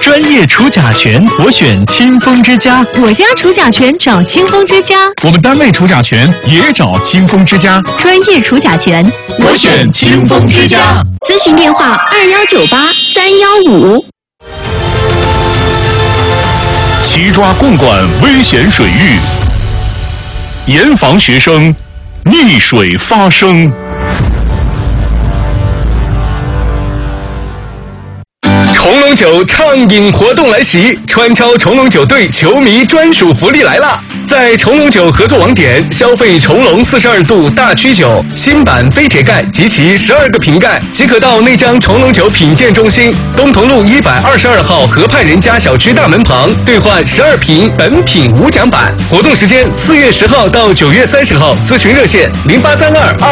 专业除甲醛，我选清风之家。 我家除甲醛找清风之家。 我们单位除甲醛也找清风之家。 专业除甲醛， 我选清风之家。 咨询电话2198-315。 齐抓共管危险水域，严防学生溺水发生。 重龙酒畅饮活动来袭，川超重龙酒队球迷专属福利来了！在重龙酒合作网点消费重龙42度大曲酒新版飞铁盖及其12个瓶盖，即可到内江重龙酒品鉴中心东同路122号河畔人家小区大门旁兑换12瓶本品无奖版。活动时间4月10号到9月30号，咨询热线0832